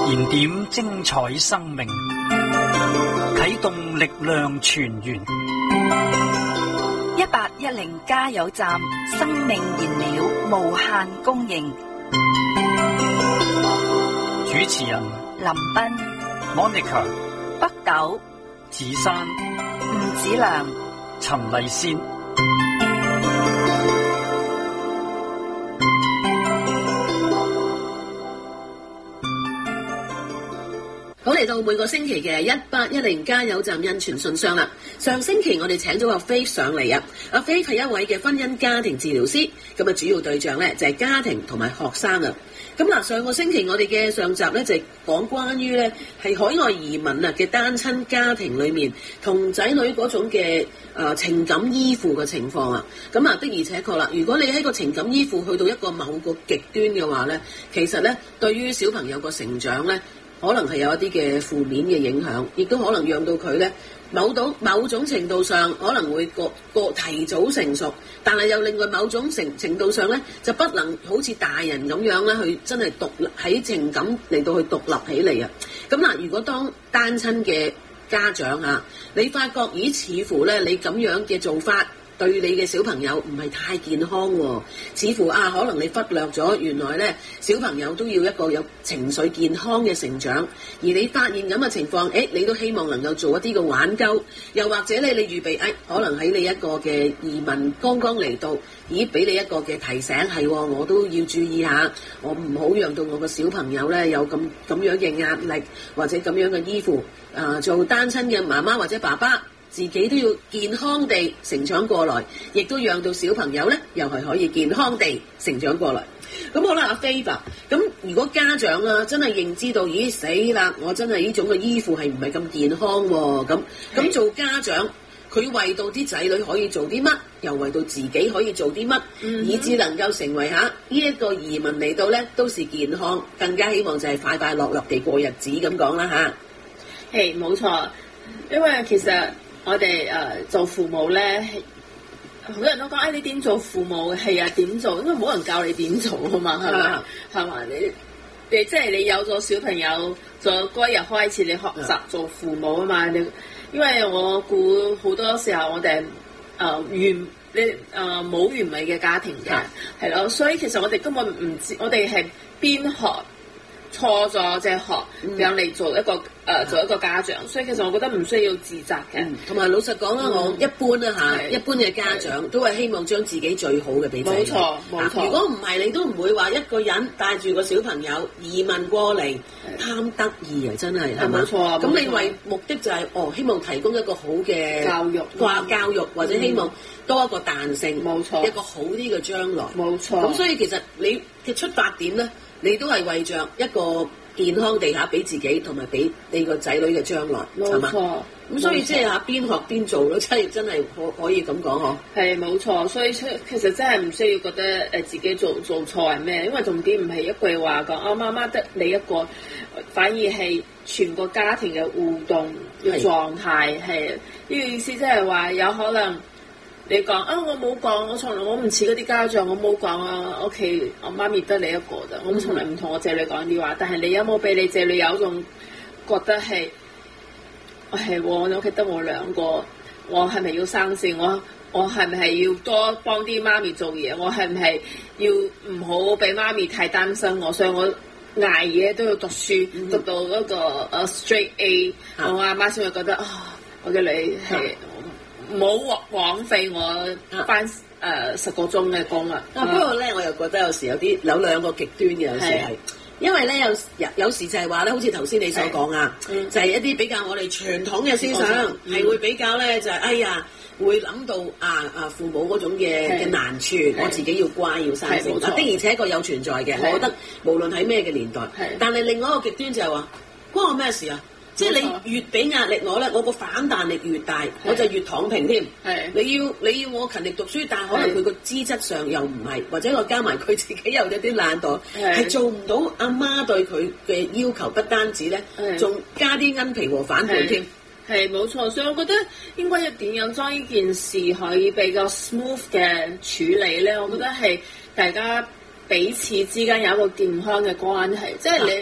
燃點精彩生命，啟動力量泉源。 1810加油站，生命燃料無限供應。 主持人林彬、 Monica、 北斗、 子珊、 吳子良、 陳麗仙。 好，嚟到每個星期嘅1810加油站印傳信箱啦。上星期我哋請咗阿飛上嚟啊，阿飛係一位嘅婚姻家庭治療師，咁啊主要對象咧就係家庭同埋學生啊。咁嗱，上個星期我哋嘅上集咧就係講關於咧係海外移民啊嘅單親家庭裏面同仔女嗰種嘅情感依附嘅情況啊。咁啊的而且確啦，如果你喺個情感依附去到一個某個極端嘅話咧，其實咧對於小朋友個成長咧，可能係有一啲嘅負面嘅影響，亦都可能讓到佢咧某種程度上可能會個提早成熟，但係又另外某種程度上咧就不能好似大人咁樣咧去真係獨立喺情感嚟到去獨立起嚟啊！咁嗱，如果當單親嘅家長啊，你發覺咦似乎咧你咁樣嘅做法對你嘅小朋友唔係太健康喎，似乎可能你忽略咗原來咧小朋友都要一個有情緒健康嘅成長，而你發現咁嘅情況，你都希望能夠做一啲嘅挽救，又或者咧你預備可能喺你一個嘅移民剛剛嚟到，俾你一個嘅提醒係，我都要注意下，我唔好讓到我個小朋友咧有咁樣嘅壓力或者咁樣嘅依附，做單親嘅媽媽或者爸爸，自己都要健康地成長過來，亦都讓到小朋友咧，又係可以健康地成長過來。咁好啦，阿飛吧。咁如果家長真係認知到，咦死啦，我真係呢種嘅依附係唔係咁健康喎？咁做家長，佢為到啲仔女可以做啲乜，又為到自己可以做啲乜，以至能夠成為呢一個移民嚟到咧都是健康，更加希望就係快快樂樂地過日子咁講啦嚇。 冇錯，因為其實我哋做父母咧，好多人都講你點做父母係啊點做，因為冇人教你點做啊嘛，係咪？係嘛？你即係你有咗小朋友，就嗰一日開始你學習做父母啊嘛。你因為我估好多時候我哋冇完美嘅家庭嘅，係咯，所以其實我哋根本唔知，我哋係邊學錯咗即係學讓你做一個做一個家長，所以其實我覺得唔需要自責嘅。 同埋老實講啦，我一般一般嘅家長都係希望將自己最好嘅俾仔女。冇錯。如果唔係，你都唔會話一個人帶住個小朋友移民過嚟貪得意啊！真係係嘛？冇錯。咁你為目的就係希望提供一個好嘅教育，或者希望多一個彈性，冇錯，一個好啲嘅將來。冇錯。咁所以其實你嘅出發點咧，你都係為着一個健康地俾自己同埋俾你個仔女嘅將來，係嘛？冇錯。咁所以即係邊學邊做咯，真係可以咁講嗬。係冇錯，所以其實真係唔需要覺得自己做錯係咩，因為重點唔係一句話講媽媽得你一個，反而係全個家庭嘅互動嘅狀態係呢個意思，即係話有可能。你講我冇講，我唔似嗰啲家長，我冇講屋企我媽咪得你一個咋，我從來唔同我仔女講啲話。但係你有冇俾你仔女有種覺得係我屋企得我兩個，我係咪要生性？我係咪係要多幫啲媽咪做嘢？我係唔係要唔好俾媽咪太擔心我？所以我捱夜都要讀書，讀到嗰個straight A，我阿媽先會覺得我嘅女係。唔好枉費我翻10個鐘嘅工啊！不過咧，我又覺得有時有兩個極端嘅，有時係，因為咧有時就係話咧，好似頭先你所講啊，就係一啲比較我哋傳統嘅思想，係會比較咧就係會諗到父母嗰種嘅難處，我自己要乖要生性，的而且確有存在嘅。我覺得無論喺咩嘅年代，但係另外一個極端就係話關我咩事啊？即係你越俾壓力我咧，我個反彈力越大，我就越躺平添。你要我勤力讀書，但係可能佢個資質上又唔係，或者我加埋佢自己又有啲懶惰，係做唔到阿媽對佢嘅要求，不單止咧，仲加啲恩皮和反叛添。係冇錯，所以我覺得應該要點樣將呢件事可以比較 smooth 嘅處理咧？我覺得係大家彼此之間有一個健康嘅關係，即係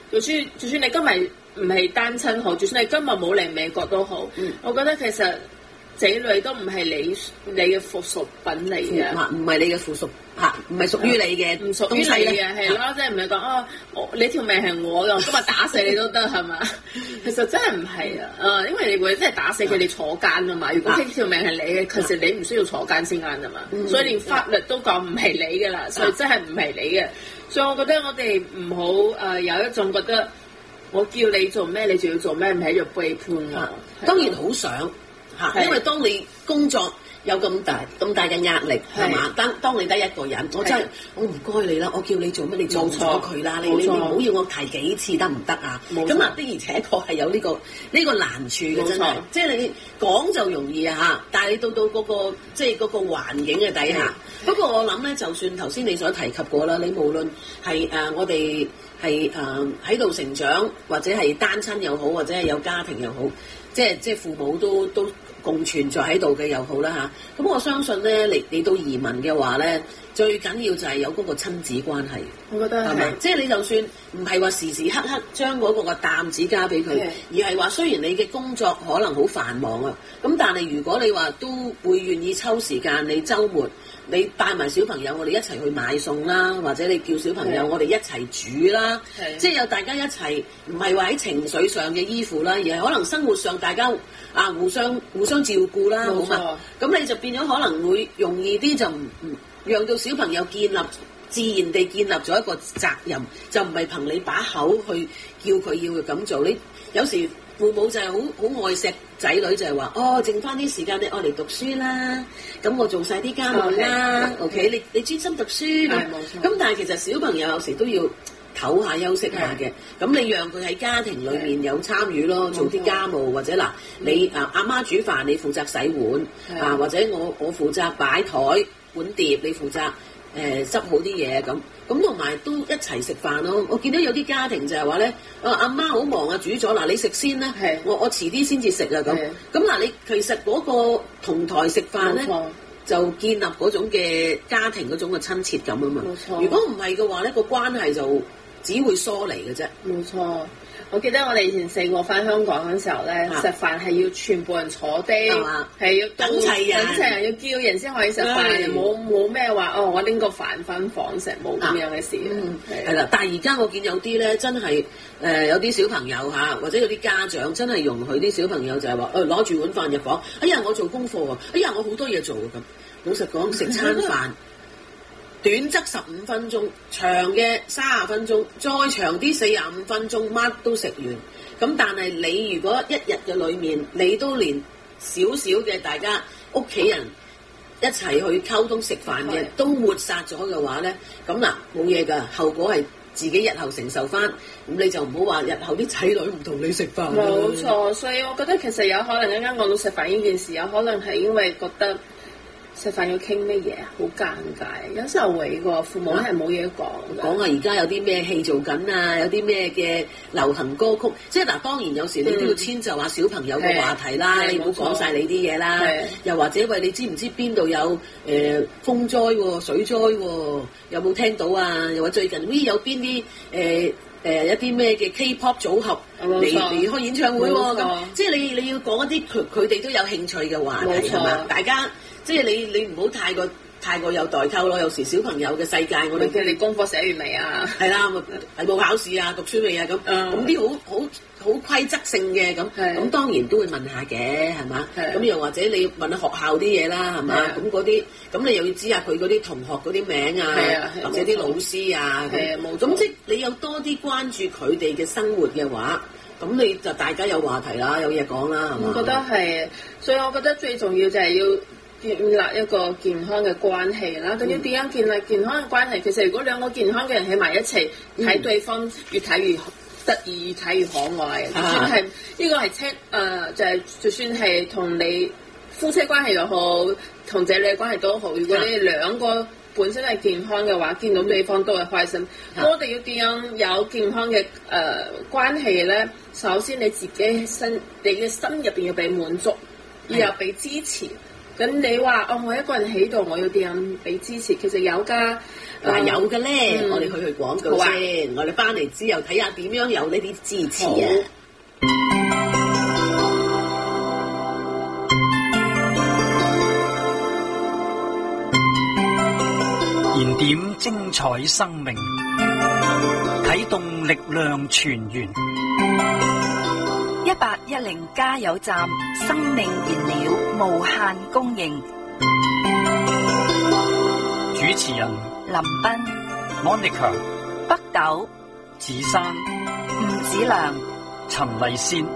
就算你今日唔係單親好，就算你今日冇嚟美國都好，我覺得其實仔女都唔係你嘅附屬品嚟嘅， 唔係你嘅附屬嚇，唔係屬於你嘅， 唔屬於你嘅，係咯，即係唔係講你條命係我嘅，我今日打死你都得係嘛？其實真係唔係啊，因為你會真係打死佢，你坐監啊嘛。如果呢條命係你嘅，其實你唔需要坐監先啱啊嘛。所以連法律都講唔係你嘅啦，所以真係唔係你嘅。所以我覺得我哋唔好有一種覺得我叫你做咩你就要做咩，唔係喺度背叛我。 當然好想嚇，因為當你工作有咁大嘅壓力係嘛？當你得一個人，我真係我唔該你啦，我叫你做乜你做咗佢啦，你唔好要我提幾次得唔得啊？咁啊的而且確係有呢個難處嘅真係，即係你講就容易啊嚇，但係你到嗰個即係嗰個環境嘅底下。不過我諗咧，就算頭先你所提及過啦，你無論係我哋係喺度成長，或者係單親又好，或者係有家庭又好，即係父母都共存在喺度嘅又好啦嚇，咁我相信咧，你到移民嘅話咧，最緊要就係有嗰個親子關係。 我覺得係咪？ 即係你就算唔係話時時刻刻將嗰個擔子交俾佢，而係話雖然你嘅工作可能好繁忙啊，咁但係如果你話都會願意抽時間，你週末你帶埋小朋友，我哋一齊去買餸啦，或者你叫小朋友我哋一齊煮啦，即係有大家一齊，唔係話喺情緒上嘅依附啦，而係可能生活上大家互相照顧啦，好嘛？咁你就變咗可能會容易啲，就唔讓到小朋友自然地建立咗一個責任，就唔係憑你把口去叫佢要咁做。你有時父母就係好愛錫仔女，就係話剩翻啲時間你愛嚟讀書啦，咁我做晒啲家務啦 ，OK， 你專心讀書咁但係其實小朋友有時都要唞下休息下嘅，咁你讓佢喺家庭裏面有參與咯，做啲家務或者嗱，你阿媽煮飯，你負責洗碗或者我負責擺台碗碟，你負責執好啲嘢咁同埋都一齊食飯咯。我見到有啲家庭就係話咧，阿媽好忙啊，煮咗嗱你食先啦，我遲啲先至食啊咁嗱你其實嗰個同台食飯咧，就建立嗰種嘅家庭嗰種嘅親切感啊嘛。如果唔係嘅話咧，個關係就只會疏離嘅啫。冇錯， 我記得我哋以前細個翻香港嗰時候咧，食飯係要全部人坐低，係要等齊人， 要叫人先可以食飯，冇咩話我拎個飯分房食，冇咁樣嘅事。 係啦，但係而家我見有啲咧，真係有啲小朋友或者有啲家長真係容許啲小朋友就係話攞住碗飯入房，哎呀我做功課喎，哎呀我好多嘢做咁。老實講，食餐飯短則15分鐘，長嘅30分鐘，再長啲45分鐘，乜都食完。咁但係你如果一日嘅裏面，你都連少少嘅大家屋企人一齊去溝通食飯嘅都抹殺咗嘅話咧，咁嗱冇嘢㗎，後果係自己日後承受翻。咁你就唔好話日後啲仔女唔同你食飯。 冇錯，所以我覺得其實有可能啱啱講到食飯呢件事，有可能係因為覺得食飯要傾咩嘢啊？好尷尬，有時候會個父母係冇嘢講而家有啲咩戲做緊啊？有啲咩嘅流行歌曲，即係嗱，當然有時你都要遷就下小朋友嘅話題啦，你唔好講晒你啲嘢啦。又或者喂，你知唔知邊度有風災、水災？有冇聽到啊？又話最近有邊啲一啲咩嘅 K-pop 組合嚟開演唱會喎？咁即係你要講一啲佢哋都有興趣嘅話題係嘛？大家即係你唔好太過有代溝咯。有時小朋友嘅世界，我哋你功課寫完未啊？ 係啦，係冇考試啊，讀書未啊？咁啲好規則性嘅咁當然都會問下嘅係嘛？咁又或者你問下學校啲嘢啦係嘛？咁嗰啲咁你又要知下佢嗰啲同學嗰啲名啊，或者啲老師啊咁即係你有多啲關注佢哋嘅生活嘅話，咁你就大家有話題啦，有嘢講啦係嘛？ 我覺得係，所以我覺得最重要就係要建立一個健康嘅關係啦。咁要點樣建立健康嘅關係？其實如果兩個健康嘅人喺埋一齊，睇對方越睇越得意，越睇越可愛。就算係呢個係就算係同你夫妻關係又好，同仔女嘅關係都好。如果你哋兩個本身係健康嘅話，見到對方都係開心。我哋要點樣有健康嘅關係咧？首先你自己你嘅心入邊要被滿足，要有被支持。咁你話我一個人喺度，我要點樣俾支持？其實有㗎。 嗱有嘅咧，我哋去廣告先，我哋翻嚟之後睇下點樣有呢啲支持啊！ 燃點精彩生命，啟動力量泉源。 1810加油站，生命燃料無限供應。 主持人林彬、 Monica、 北斗、 子珊、 吳子良、 陳麗仙。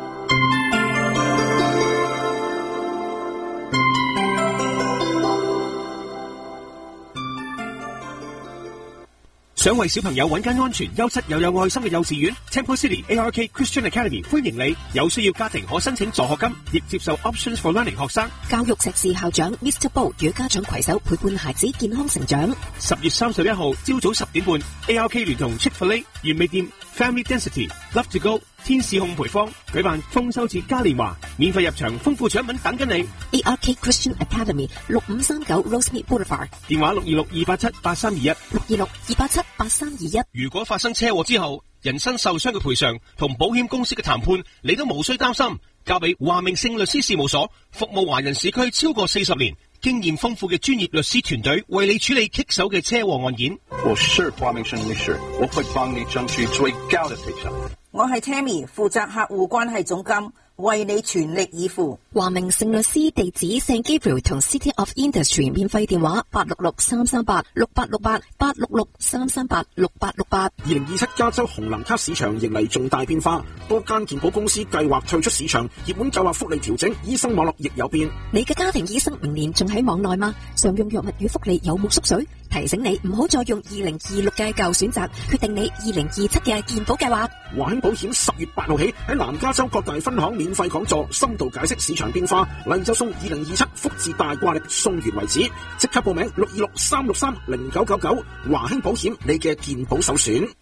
想為小朋友揾間安全、優質又有愛心嘅幼稚園 Temple City ARK Christian Academy 歡迎你。有需要家庭可申請助學金，亦接受 Options for Learning 學生。 教育碩士校長 Mr. Bo 與家長攜手陪伴孩子健康成長。 10月31號朝早10點半 ARK 聯同 Chick-fil-A 原味店 Family Density Love to Go 天使控培坊舉辦豐收節嘉年華，免費入場，豐富獎品等緊你。 ARK Christian Academy 6539 Rosemead Boulevard， 電話626-287-8321 626-287-8321。 如果發生車禍之後，人身受傷嘅賠償同保險公司嘅談判，你都無需擔心，交俾華明勝律師事務所，服務華人市區超過40年，經驗豐富嘅專業律師團隊為你處理棘手嘅車禍案件。 我是華明勝律師，我會幫你爭取最高的賠償。 我係 Tammy， 負責客戶關係總監，為你全力以赴。 華明勝律師地址 St. Gabriel 同 City of Industry， 免費電話866-338-6868 866-338-6868。 2027加州紅藍卡市場迎嚟重大變化，多間健保公司計劃退出市場，熱門計劃福利調整，醫生網絡亦有變。 你嘅家庭醫生明年仲喺網內嗎？常用藥物與福利有冇縮水？提醒你唔好再用2026嘅舊選擇，決定你2027嘅健保計劃。 華興保險10月8號起喺南加州各大分行免費講座，深度解釋市場變化，例就送2027福字大掛曆，送完為止。即刻報名626-363-0999，華興保險你嘅健保首選。